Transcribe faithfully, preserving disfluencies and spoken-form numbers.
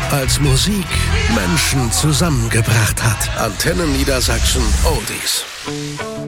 Als Musik Menschen zusammengebracht hat. Antenne Niedersachsen Oldies.